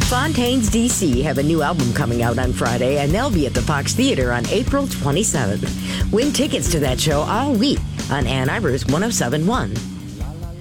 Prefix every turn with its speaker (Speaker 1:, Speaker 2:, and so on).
Speaker 1: Fontaines DC have a new album coming out on Friday, and they'll be at the Fox Theater on April 27th. Win tickets to that show all week on Ann Arbor's 107.1.